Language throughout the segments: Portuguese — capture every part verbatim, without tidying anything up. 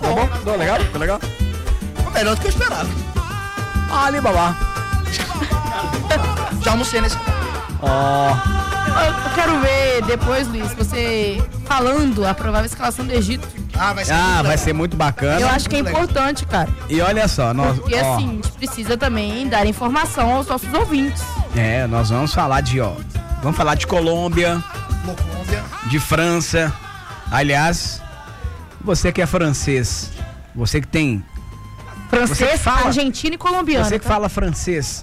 Tá bom? Tá legal? Tá legal? Melhor do que eu esperava. Ali, babá. Já almocei nesse. Ó. Oh. Eu quero ver depois, Luiz, você falando a provável escalação do Egito. Ah, vai ser, ah, muito, vai ser muito bacana. Eu acho que é importante, cara. E olha só, nós... Porque ó, assim, a gente precisa também dar informação aos nossos ouvintes. É, nós vamos falar de, ó... Vamos falar de Colômbia, Colômbia, de França. Aliás, você que é francês, você que tem... Francês, que fala, argentino e colombiano. Você que tá? fala francês,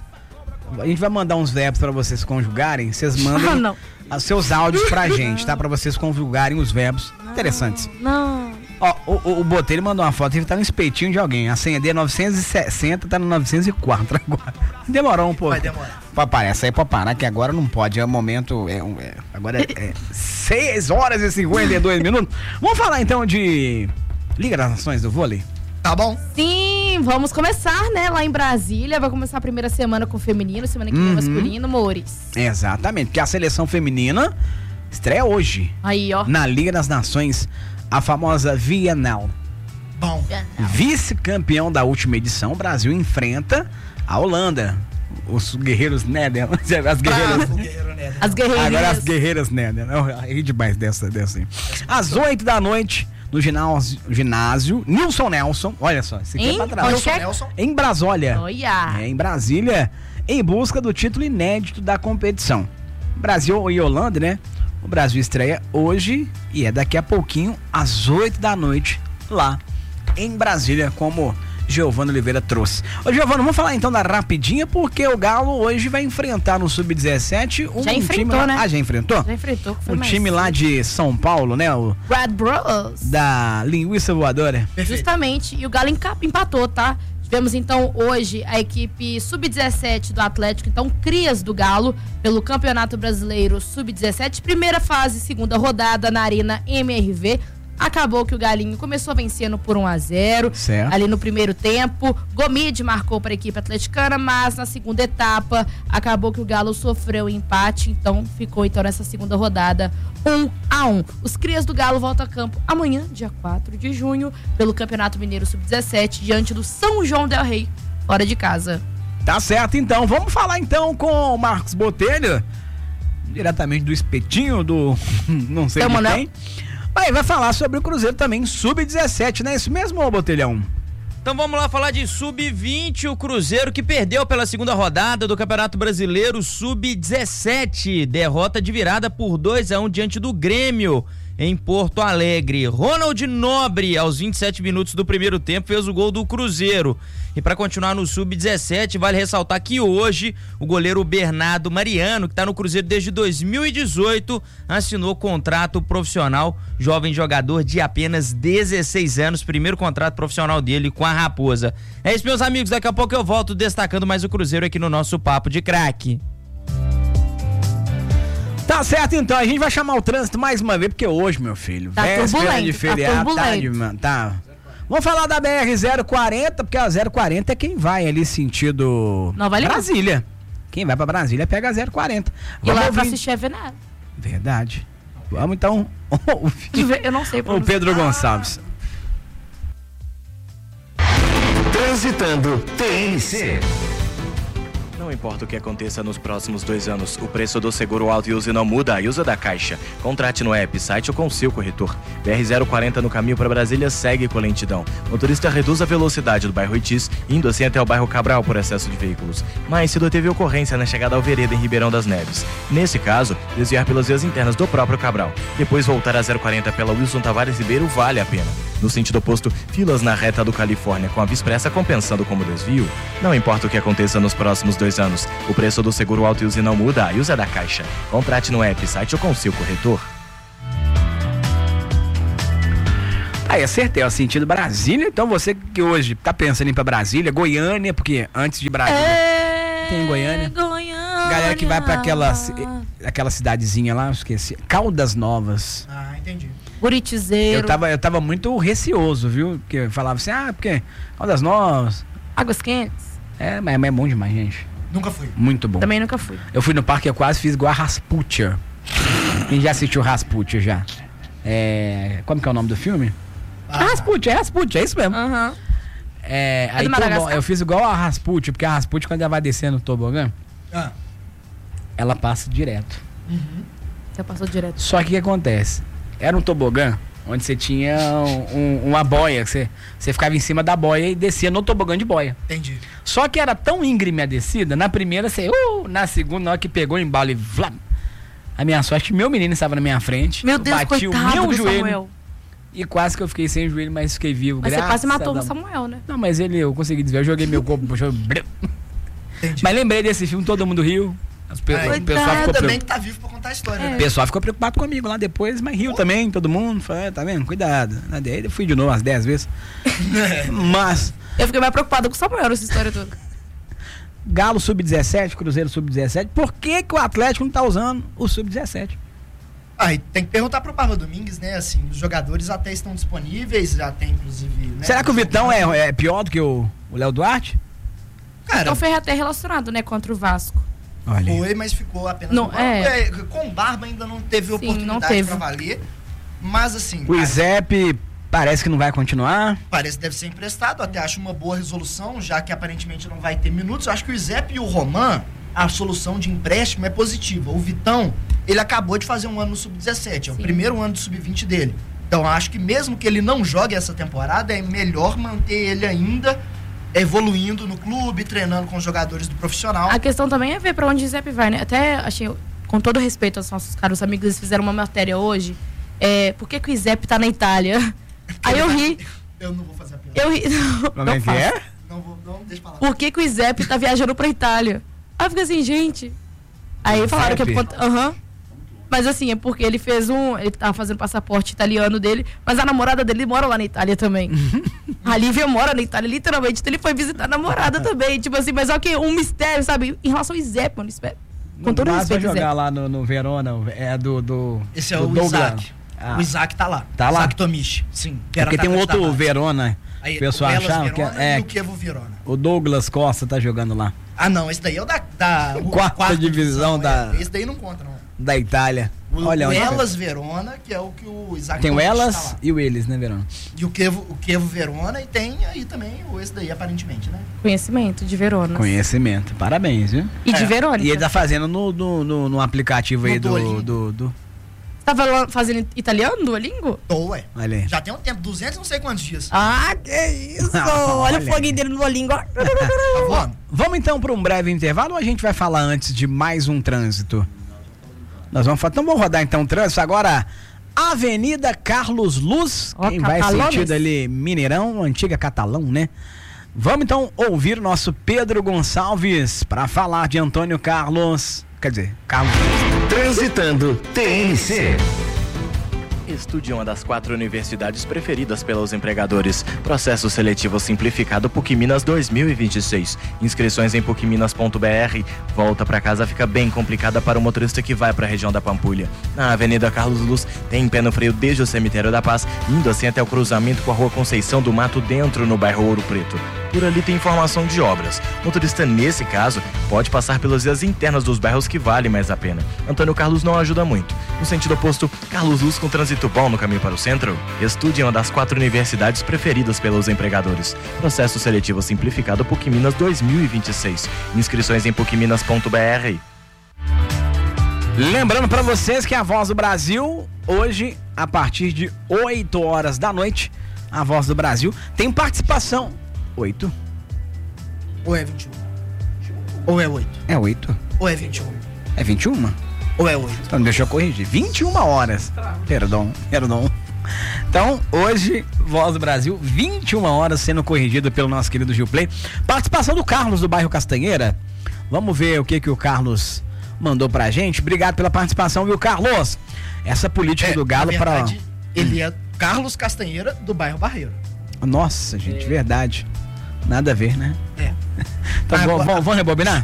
a gente vai mandar uns verbos pra vocês conjugarem. Vocês mandem Ah, não. os seus áudios pra gente, tá? Pra vocês conjugarem os verbos não, interessantes. Não. Ó, o, o, o Botelho mandou uma foto, ele tá no espetinho de alguém. A senha dele é novecentos e sessenta, tá no novecentos e quatro agora. Demorou um pouco. Vai demorar. Papai, essa aí é pra parar, que agora não pode, é o momento, é, é, agora é, é seis horas e cinquenta e dois minutos. Vamos falar então de Liga das Nações do vôlei? Tá bom? Sim, vamos começar, né? Lá em Brasília, vai começar a primeira semana com o feminino, semana que vem Uhum. masculino, Mores. Exatamente, porque a seleção feminina estreia hoje. Aí, ó. Na Liga das Nações, a famosa V N L. Bom. Vice-campeão da última edição, o Brasil enfrenta a Holanda. Os guerreiros Néder. As guerreiras. As guerreiras. Agora as guerreiras Néder. Eu ri demais dessa, dessa aí. Às oito da noite, no ginásio, ginásio Nilson Nelson. Olha só, esse aqui Hein? é pra trás. Onde é? Nelson. Em Brasília. Olha. É, em Brasília, em busca do título inédito da competição. Brasil e Holanda, né? O Brasil estreia hoje e é daqui a pouquinho, às oito da noite, lá em Brasília, como Giovana Oliveira trouxe. Ô, Giovana, vamos falar então da rapidinha, porque o Galo hoje vai enfrentar no sub dezessete um Já enfrentou, time lá... né? Ah, já enfrentou? Já enfrentou. Que foi Um mais time lá de São Paulo, né? O Red Bros. da linguiça voadora. Perfeito. Justamente. E o Galo enca- empatou, tá? Tivemos então hoje a equipe sub dezessete do Atlético, então crias do Galo, pelo Campeonato Brasileiro sub dezessete, primeira fase, segunda rodada na Arena M R V. Acabou que o Galinho começou vencendo por um a zero. Certo. Ali no primeiro tempo. Gomide marcou para a equipe atleticana, mas na segunda etapa acabou que o Galo sofreu empate, então ficou então nessa segunda rodada um a um. Os crias do Galo voltam a campo amanhã, dia quatro de junho, pelo Campeonato Mineiro sub dezessete, diante do São João del Rei, fora de casa. Tá certo, então. Vamos falar então com o Marcos Botelho, diretamente do espetinho do não sei Tamo de não. quem. Aí vai falar sobre o Cruzeiro também, sub dezessete, não é isso mesmo, ô Botelhão? Então vamos lá falar de sub vinte, o Cruzeiro que perdeu pela segunda rodada do Campeonato Brasileiro sub dezessete, derrota de virada por dois a um diante do Grêmio em Porto Alegre. Ronald Nobre, aos vinte e sete minutos do primeiro tempo, fez o gol do Cruzeiro. E para continuar no sub dezessete, vale ressaltar que hoje o goleiro Bernardo Mariano, que está no Cruzeiro desde dois mil e dezoito, assinou contrato profissional, jovem jogador de apenas dezesseis anos, primeiro contrato profissional dele com a Raposa. É isso, meus amigos, daqui a pouco eu volto destacando mais o Cruzeiro aqui no nosso Papo de Craque. Tá certo, então, a gente vai chamar o trânsito mais uma vez, porque hoje, meu filho, Tá véspera turbulento, de tá feriado, tá, turbulento. de, man- tá. Vamos falar da B R zero quarenta, porque a zero quarenta é quem vai ali sentido Nova Lima. Brasília. Quem vai pra Brasília pega a zero quarenta. E lá pra ouvir- assistir a Venado. Verdade. Vamos então ouvir Eu não sei o Pedro Gonçalves. Transitando T N C. Não importa o que aconteça nos próximos dois anos, o preço do seguro auto e use não muda, e usa da Caixa. Contrate no app, site ou com seu corretor. B R zero quarenta no caminho para Brasília segue com lentidão. Motorista reduz a velocidade do bairro Itis, indo assim até o bairro Cabral por excesso de veículos. Mas cedo teve ocorrência na chegada ao Vereda em Ribeirão das Neves. Nesse caso, desviar pelas vias internas do próprio Cabral. Depois voltar a zero quarenta pela Wilson Tavares Ribeiro vale a pena. No sentido oposto, filas na reta do Califórnia com a Via Expressa compensando como desvio. Não importa o que aconteça nos próximos dois anos, o preço do seguro auto e use não muda, e usa da Caixa. Contrate no app, site ou com seu corretor. Aí, acertei, ó, sentido Brasília. Então você que hoje tá pensando em ir pra Brasília, Goiânia, porque antes de Brasília É... tem Goiânia. Goiânia. Galera que vai pra aquela, aquela cidadezinha lá, eu esqueci, Caldas Novas. Ah, entendi. Buritizeiro. Eu tava, eu tava muito receoso, viu? Porque eu falava assim, ah, porque Caldas Novas. Águas Quentes. É, mas mas é bom demais, gente. Nunca fui. Muito bom. Também nunca fui. Eu fui no parque, eu quase fiz igual a Rasputia. Quem já assistiu Rasputia já? É, como que é o nome do filme? Ah. É Rasputin, é Rasputin, é isso mesmo. Aham. É, aí do tô- Madagascar? eu fiz igual a Rasputin, porque a Rasputin, quando ela vai descendo o tobogã, Ah. ela passa direto. Já passou direto. Só que o que acontece? Era um tobogã onde você tinha um- uma boia, que você, você ficava em cima da boia e descia no tobogã de boia. Entendi. Só que era tão íngreme a descida, na primeira você, uh, na segunda, na hora que pegou o embalo e vlá, a minha sorte, meu menino estava na minha frente. Meu Deus, bati coitado o meu do joelho Samuel. e quase que eu fiquei sem joelho, mas fiquei vivo. Mas você graças quase matou a o Deus. Samuel, né? Não, mas ele, eu consegui desviar, eu joguei meu corpo, puxou, bleu. Entendi. Mas lembrei desse filme, todo mundo riu. As pe- Aí, o pessoal Coitado. ficou Ainda preocupado. bem que tá vivo pra contar a história, É. O né? pessoal ficou preocupado comigo lá depois, mas riu também, todo mundo. Falou, é, tá vendo? Cuidado. Aí eu fui de novo umas dez vezes. Mas, Eu fiquei mais preocupada com o Samuel nessa história toda. Galo sub dezessete, Cruzeiro sub dezessete, por que, que o Atlético não tá usando o sub dezessete? Aí tem que perguntar pro Barba Domingues, né? Assim, os jogadores até estão disponíveis, já tem inclusive. Né, Será que o Vitão é, é pior do que o o Léo Duarte? Cara, Então foi até relacionado, né, contra o Vasco. Olha aí. foi, mas ficou apenas Não, no banco. é. É, com o Barba ainda não teve Sim, oportunidade não teve. pra valer. Mas assim, O cara, Izep parece que não vai continuar. parece que deve ser emprestado. Até acho uma boa resolução, já que aparentemente não vai ter minutos. Eu acho que o Izep e o Roman, a solução de empréstimo é positiva. O Vitão, ele acabou de fazer um ano no sub dezessete, é o Sim. primeiro ano do sub vinte dele. Então acho que mesmo que ele não jogue essa temporada, é melhor manter ele ainda evoluindo no clube, treinando com os jogadores do profissional. A questão também é ver pra onde o Zep vai, né? Até achei, com todo respeito aos nossos caros amigos, eles fizeram uma matéria hoje. É, por que, que o Zep tá na Itália? Aí eu ri, Eu não vou fazer a piada. eu ri. Como é que faço. é? Não vou, não, deixa eu falar. Por que, que o Zep tá viajando pra Itália? Aí eu fiquei assim, gente. Aí falaram que é por Zep? conta. Aham. Mas assim, é porque ele fez um. Ele tava fazendo passaporte italiano dele, mas a namorada dele mora lá na Itália também. A Lívia mora na Itália, literalmente. Então ele foi visitar a namorada também. Tipo assim, mas só que um mistério, sabe? Em relação ao Zep, mano. Espera. Com Não todo dá pra respeito, jogar Zé. lá no, no Verona, é do, do Esse é do o Douglas. Isaac. Ah, O Isaac tá lá. Tá lá? Isaac Tomichi. Sim. que era porque tem um atacante outro da base. Verona, Aí, o pessoal o Elas achava que Verona é, e o Chievo Verona. o Douglas Costa tá jogando lá, Ah, não, esse daí é o da, da o Quarta quarta divisão da- é. Esse daí não conta, não. da Itália. O, Olha o onde Elas Verona, que é o que o Isaac tem o Tomichi Elas tá lá. e o eles, né, Verona? E o Chievo, o Chievo Verona e tem aí também o esse daí, aparentemente, né? Conhecimento de Verona. Conhecimento, parabéns, viu? E de É. Verônica. E ele tá fazendo no, no, no, no aplicativo aí No do, Duolingo. do, do. Você tá falando- fazendo italiano, Duolingo? Tô, ué. Olha aí. Já tem um tempo, duzentos e não sei quantos dias. Ah, que isso! Olha Olha o foguinho dele no Duolingo. ó. Tá voando. Vamos então para um breve intervalo ou a gente vai falar antes de mais um trânsito? Nós vamos falar. Então vamos rodar então o trânsito agora. Avenida Carlos Luz, Ó, quem vai Catalones. sentido ali Mineirão, antiga Catalão, né? Vamos então ouvir o nosso Pedro Gonçalves para falar de Antônio Carlos, quer dizer, Carlos. Transitando T N C. Estude uma das quatro universidades preferidas pelos empregadores. Processo seletivo simplificado PUC Minas dois mil e vinte e seis. Inscrições em puc minas ponto b r. Volta pra casa fica bem complicada para o motorista que vai para a região da Pampulha. Na Avenida Carlos Luz tem pé no freio desde o Cemitério da Paz, indo assim até o cruzamento com a Rua Conceição do Mato, dentro no bairro Ouro Preto. Por ali tem informação de obras. Motorista, nesse caso, pode passar pelas vias internas dos bairros que vale mais a pena. Antônio Carlos não ajuda muito. No sentido oposto, Carlos Luz com trânsito bom no caminho para o centro. Estude uma das quatro universidades preferidas pelos empregadores. Processo seletivo simplificado PUC Minas dois mil e vinte e seis. Inscrições em puc minas ponto b r. Lembrando para vocês que a Voz do Brasil, hoje, a partir de oito horas da noite, a Voz do Brasil tem participação. oito? Ou é vinte e um? Ou é oito? É oito? Ou é vinte e um? É vinte e uma? Ou é oito? Então deixa eu corrigir. vinte e uma horas. Perdão, perdão. Então, hoje, Voz do Brasil, vinte e uma horas sendo corrigido pelo nosso querido Gil Play. Participação do Carlos do bairro Castanheira. Vamos ver o que que o Carlos mandou pra gente. Obrigado pela participação, viu, Carlos? Essa política do Galo na para... verdade, ele é Carlos Castanheira, do bairro Barreiro. Nossa, gente, verdade. Nada a ver, né? É. Então, Ah, vamos, agora- vamos, vamos rebobinar?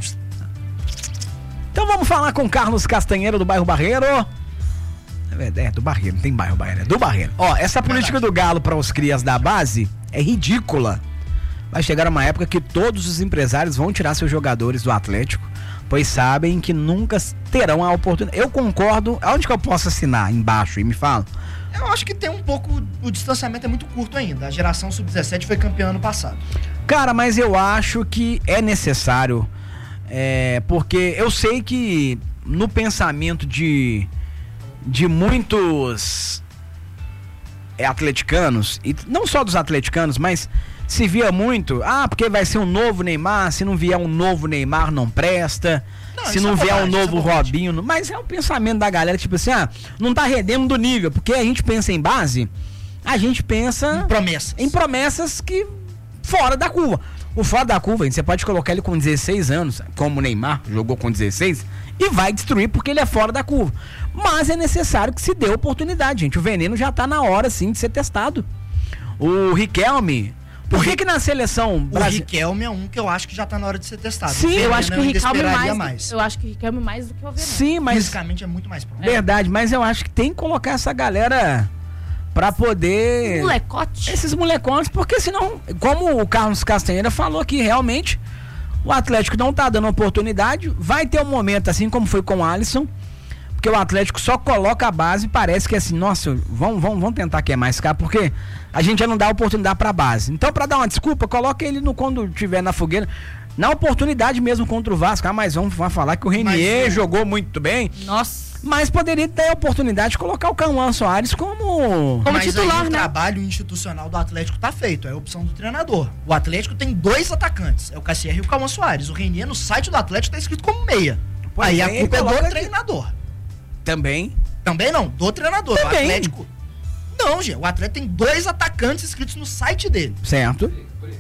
Então vamos falar com o Carlos Castanheira do bairro Barreiro. É verdade, é do Barreiro, não tem bairro Barreiro, é do Barreiro. Ó, essa política do Galo para os crias da base é ridícula. Vai chegar uma época que todos os empresários vão tirar seus jogadores do Atlético, pois sabem que nunca terão a oportunidade. Eu concordo. Aonde que eu posso assinar? Embaixo e me fala. Eu acho que tem um pouco, o distanciamento é muito curto ainda. A geração sub dezessete foi campeã ano passado. Cara, mas eu acho que é necessário, é, porque eu sei que no pensamento de, de muitos é, atleticanos, e não só dos atleticanos, mas se via muito, ah, porque vai ser um novo Neymar, se não vier um novo Neymar não presta, não, se não é vier bobagem, um novo é Robinho, não, mas é o pensamento da galera, tipo assim, ah, não tá rendendo do nível, porque a gente pensa em base, a gente pensa em promessas, em promessas que fora da curva. O fora da curva, você pode colocar ele com dezesseis anos, como o Neymar jogou com dezesseis, e vai destruir porque ele é fora da curva. Mas é necessário que se dê oportunidade, gente. O veneno já tá na hora, sim, de ser testado. O Riquelme, por que que na seleção brasileira... O Riquelme é um que eu acho que já tá na hora de ser testado. Sim, eu acho que o Riquelme mais, mais. Eu acho que o Riquelme mais do que o Veneno. Sim, mas... Fisicamente é muito mais pronto. Verdade, mas eu acho que tem que colocar essa galera pra poder... Molecote. Esses molecotes, porque senão, como o Carlos Castanheira falou que realmente o Atlético não tá dando oportunidade, vai ter um momento assim como foi com o Alisson, porque o Atlético só coloca a base e parece que assim, nossa, vamos, vamos, vamos tentar queimar esse cara, porque a gente já não dá oportunidade pra base. Então, pra dar uma desculpa, coloca ele no, quando tiver na fogueira, na oportunidade mesmo contra o Vasco. Ah, mas vamos, vamos falar que o Renier mas, jogou muito bem. Nossa. Mas poderia ter a oportunidade de colocar o Cauã Soares como, como mas titular, aí o né? O trabalho institucional do Atlético tá feito, é a opção do treinador. O Atlético tem dois atacantes, é o Cassier e o Cauã Soares. O Renier no site do Atlético tá escrito como meia. Pois aí é, a culpa é do treinador. Que... Também? Também não, do treinador. Também. O Atlético... Não, gente, o Atlético tem dois atacantes escritos no site dele. Certo.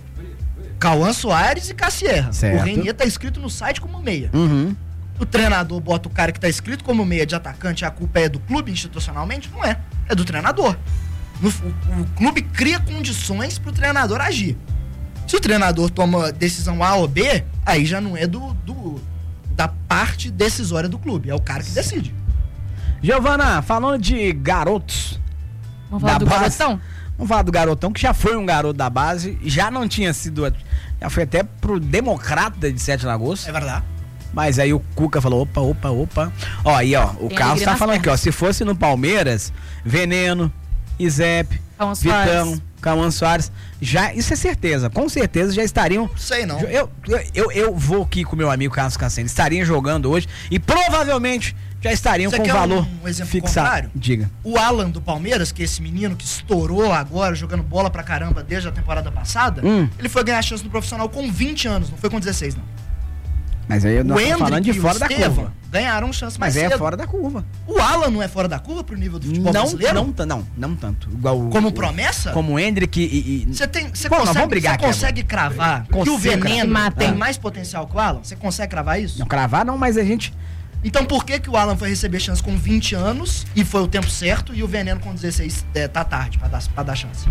Cauã Soares e Cassier. Certo. O Renier tá escrito no site como meia. Uhum. O treinador bota o cara que tá escrito como meia de atacante, a culpa é do clube institucionalmente? Não é. É do treinador. No, o, o clube cria condições pro treinador agir. Se o treinador toma decisão A ou B, aí já não é do, do da parte decisória do clube. É o cara que decide. Giovana, falando de garotos. Vamos falar do base, garotão? Vamos falar do garotão, que já foi um garoto da base, já não tinha sido. Já foi até pro Democrata de Sete Lagoas. É verdade. Mas aí o Cuca falou, opa, opa, opa. Ó, aí ó, o Carlos tá falando aqui, ó, se fosse no Palmeiras, Veneno, Izep, Vitão, Cauã Soares, já, isso é certeza, com certeza já estariam... Sei não. Eu, eu, eu vou aqui com meu amigo Carlos Cassini, estariam jogando hoje e provavelmente já estariam Você com o valor um, um exemplo fixado. Contrário? Diga. O Alan do Palmeiras, que é esse menino que estourou agora, jogando bola pra caramba desde a temporada passada, hum. ele foi ganhar chance no profissional com vinte anos, não foi com dezesseis não. Mas aí eu não tô falando de fora da curva. Ganharam chance mais Mas cedo. é fora da curva. O Alan não é fora da curva pro nível do futebol não, brasileiro? Não, não, não tanto. Igual como o, promessa? Como o Hendrick e... Você tem, você Pô, consegue, brigar você consegue cravar Consigo, que o Veneno cara. tem Ah. mais potencial que o Alan? Você consegue cravar isso? Não, cravar não, mas a gente... Então por que que o Alan foi receber chance com vinte anos e foi o tempo certo e o Veneno com dezesseis é, tá tarde pra dar, pra dar chance?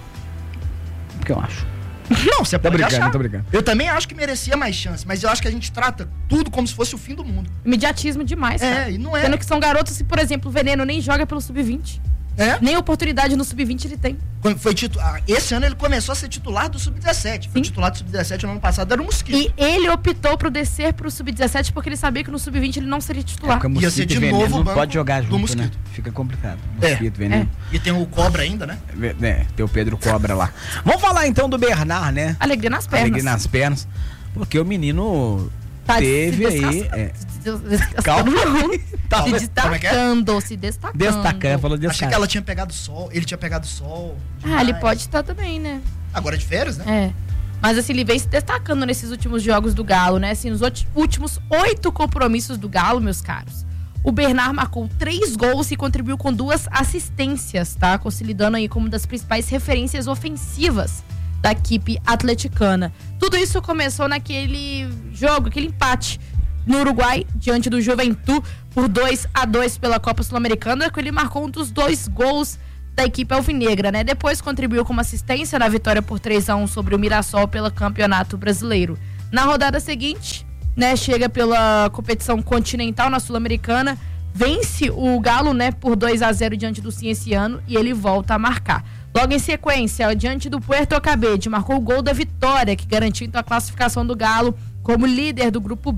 Porque eu acho. Não, você pode brincando, achar. Tô brincando. Eu também acho que merecia mais chance, mas eu acho que a gente trata tudo como se fosse o fim do mundo. Imediatismo demais, cara. É, e não é. Sendo que são garotos que, por exemplo, o Veneno nem joga pelo sub vinte. É? Nem oportunidade no sub vinte ele tem. Foi titu... Esse ano ele começou a ser titular do sub dezessete. Foi Sim. titular do sub dezessete no ano passado, era o Mosquito. E ele optou por descer pro sub dezessete porque ele sabia que no sub vinte ele não seria titular. É, Ia ser de veneno, novo o não banco pode jogar do junto, Mosquito. né? Fica complicado. É. Mosquito, veneno. E tem o Cobra ainda, né? É. É, tem o Pedro Cobra lá. Vamos falar então do Bernard, né? Alegria nas pernas. Alegria nas pernas. Porque o menino Tá teve se aí... descasca- É, se Calma. Tá. Se Como é que é? destacando, se destacando. destacando, falou Achei destacando. que ela tinha pegado sol, ele tinha pegado sol. Ah, ele demais. pode estar também, né? Agora de férias, né? É. Mas assim, ele vem se destacando nesses últimos jogos do Galo, né? Assim, nos oti- últimos oito compromissos do Galo, meus caros. O Bernard marcou três gols e contribuiu com duas assistências, tá? Consolidando aí como uma das principais referências ofensivas da equipe atleticana. Tudo isso começou naquele jogo, aquele empate no Uruguai, diante do Juventud, por dois a dois pela Copa Sul-Americana, que ele marcou um dos dois gols da equipe alvinegra, né? Depois contribuiu com uma assistência na vitória por três a um sobre o Mirassol pelo Campeonato Brasileiro. Na rodada seguinte, né, chega pela competição continental na Sul-Americana, vence o Galo, né, por dois a zero diante do Cienciano e ele volta a marcar. Logo em sequência, diante do Puerto Cabede, marcou o gol da vitória, que garantiu então a classificação do Galo como líder do Grupo B.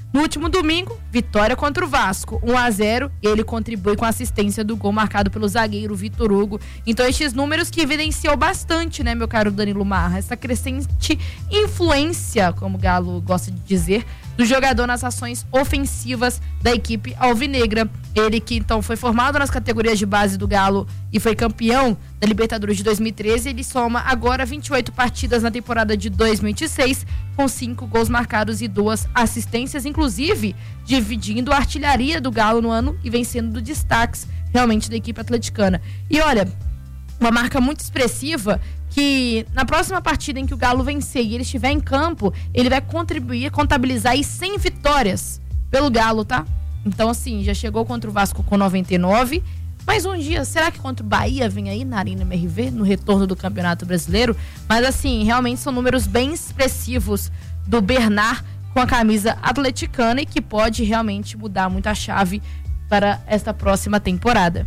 No último domingo, vitória contra o Vasco, um a zero, ele contribui com a assistência do gol marcado pelo zagueiro Vitor Hugo. Então estes números que evidenciam bastante, né, meu caro Danilo Marra, essa crescente influência, como o Galo gosta de dizer, do jogador nas ações ofensivas da equipe alvinegra. Ele que então foi formado nas categorias de base do Galo e foi campeão da Libertadores de dois mil e treze, ele soma agora vinte e oito partidas na temporada de dois mil e vinte e seis, com cinco gols marcados e duas assistências, inclusive dividindo a artilharia do Galo no ano e vencendo do destaques realmente da equipe atleticana. E olha, uma marca muito expressiva que na próxima partida em que o Galo vencer e ele estiver em campo, ele vai contribuir, contabilizar aí cem vitórias pelo Galo, tá? Então assim, já chegou contra o Vasco com noventa e nove, mais um dia, será que contra o Bahia vem aí na Arena M R V, no retorno do Campeonato Brasileiro? Mas assim, realmente são números bem expressivos do Bernard com a camisa atleticana e que pode realmente mudar muito a chave para esta próxima temporada.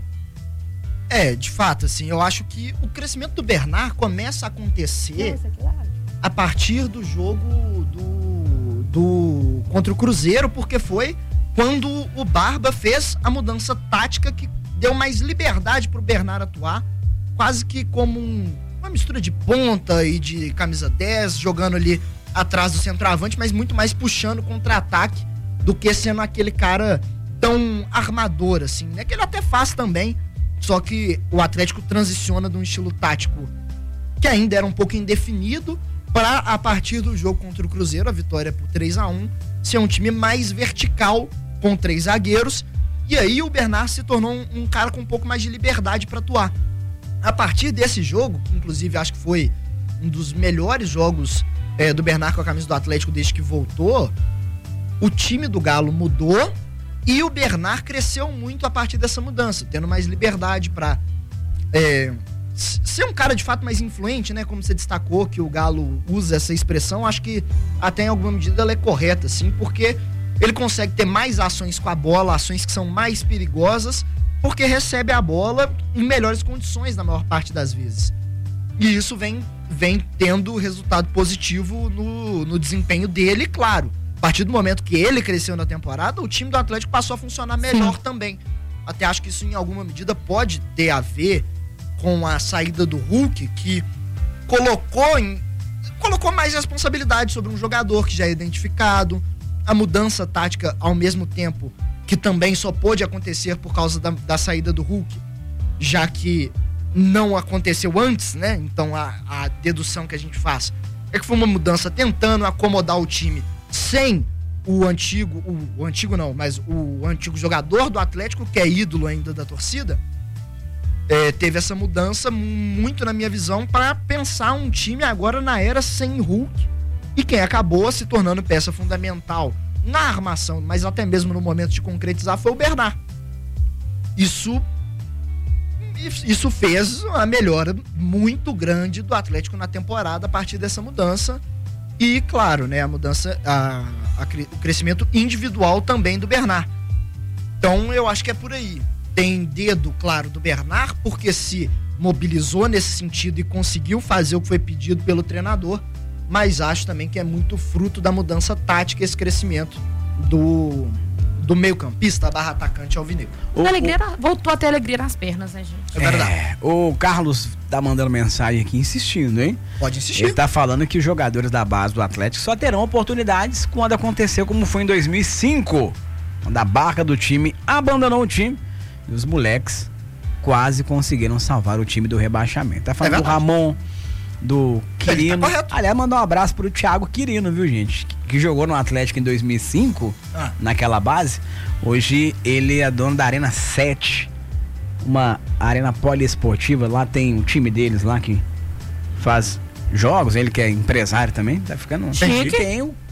É, de fato, assim, eu acho que o crescimento do Bernard começa a acontecer a partir do jogo do, do contra o Cruzeiro, porque foi quando o Barba fez a mudança tática que deu mais liberdade pro Bernard atuar, quase que como um, uma mistura de ponta e de camisa dez, jogando ali atrás do centroavante, mas muito mais puxando contra-ataque do que sendo aquele cara tão armador, assim, né? Que ele até faz também, só que o Atlético transiciona de um estilo tático que ainda era um pouco indefinido para, a partir do jogo contra o Cruzeiro, a vitória por três a um, ser um time mais vertical, com três zagueiros, e aí o Bernard se tornou um, um cara com um pouco mais de liberdade para atuar. A partir desse jogo, que inclusive acho que foi um dos melhores jogos é, do Bernard com a camisa do Atlético desde que voltou, o time do Galo mudou e o Bernard cresceu muito a partir dessa mudança, tendo mais liberdade para é, ser um cara de fato mais influente, né? Como você destacou que o Galo usa essa expressão, acho que até em alguma medida ela é correta, sim, porque ele consegue ter mais ações com a bola, ações que são mais perigosas, porque recebe a bola em melhores condições na maior parte das vezes. E isso vem, vem tendo resultado positivo no, no desempenho dele, claro. A partir do momento que ele cresceu na temporada, o time do Atlético passou a funcionar melhor Sim. também. Até acho que isso em alguma medida pode ter a ver com a saída do Hulk, que colocou, em, colocou mais responsabilidade sobre um jogador que já é identificado, a mudança tática ao mesmo tempo, que também só pôde acontecer por causa da, da saída do Hulk, já que não aconteceu antes, né? Então a, a dedução que a gente faz é que foi uma mudança tentando acomodar o time sem o antigo, o, o antigo não, mas o antigo jogador do Atlético, que é ídolo ainda da torcida, é, teve essa mudança muito, na minha visão, para pensar um time agora na era sem Hulk, e quem acabou se tornando peça fundamental na armação, mas até mesmo no momento de concretizar, foi o Bernard. Isso isso fez uma melhora muito grande do Atlético na temporada a partir dessa mudança. E, claro, né, a mudança, a, a, o crescimento individual também do Bernard. Então, eu acho que é por aí. Tem dedo, claro, do Bernard, porque se mobilizou nesse sentido e conseguiu fazer o que foi pedido pelo treinador, mas acho também que é muito fruto da mudança tática esse crescimento do, do meio-campista barra atacante alvinegro. O, alegria, o, voltou a ter alegria nas pernas, né, gente? É verdade. É, o Carlos tá mandando mensagem aqui insistindo, hein? Pode insistir. Ele tá falando que os jogadores da base do Atlético só terão oportunidades quando acontecer como foi em dois mil e cinco, quando a barca do time abandonou o time e os moleques quase conseguiram salvar o time do rebaixamento. Tá falando é do Ramon, do Quirino. Tá, aliás, mandar um abraço pro Thiago Quirino, viu, gente? Que, que jogou no Atlético em dois mil e cinco, ah. naquela base. Hoje ele é dono da Arena sete, uma arena poliesportiva. Lá tem um time deles lá que faz jogos. Ele que é empresário também. Tá ficando chique. Tem o,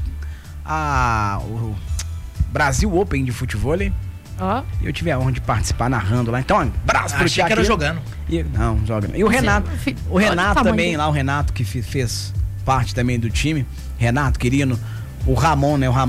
a, o Brasil Open de futebol. Ó. Oh. Eu tive a honra de participar narrando lá. Então, um abraço pro Achei Thiago. que era jogando. E, não, joga. E o Renato. O Renato também, lá, o Renato que fez parte também do time. Renato, Quirino. O Ramon, né? O Ramon